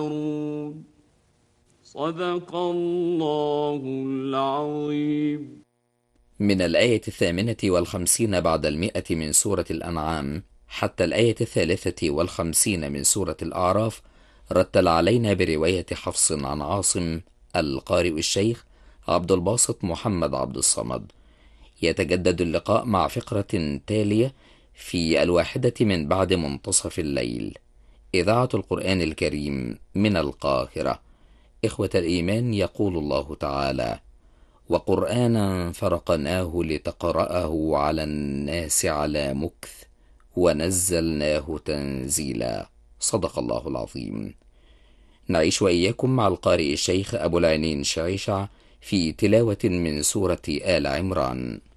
صدق الله العظيم. من الآية 58 بعد 100 من سورة الأنعام حتى الآية 53 من سورة الأعراف رتل علينا برواية حفص عن عاصم القارئ الشيخ عبد الباسط محمد عبد الصمد. يتجدد اللقاء مع فقرة تالية في 1 من بعد منتصف الليل. إذاعة القرآن الكريم من القاهرة. إخوة الإيمان، يقول الله تعالى: وقرآنا فرقناه لتقرأه على الناس على مكث ونزلناه تنزيلا. صدق الله العظيم. نعيش وإياكم مع القارئ الشيخ أبو العينين شعيشع في تلاوة من سورة آل عمران.